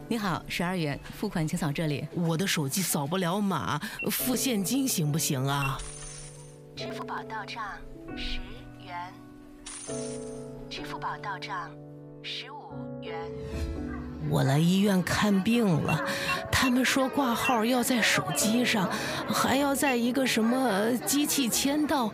你好，12元，付款请扫这里。 我的手机扫不了码，付现金行不行啊？ 支付宝到账10元，支付宝到账15元。 我来医院看病了，他们说挂号要在手机上，还要在一个什么机器签到，